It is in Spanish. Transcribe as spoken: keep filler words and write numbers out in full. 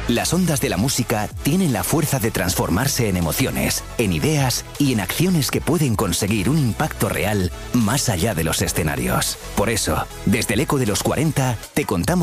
Las ondas de la música tienen la fuerza de transformarse en emociones, en ideas y en acciones que pueden conseguir un impacto real más allá de los escenarios. Por eso, desde el Eco de los cuarenta, te contamos